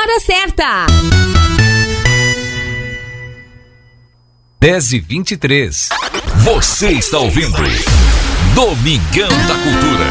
hora certa. 10h23. Você está ouvindo Domingão da Cultura.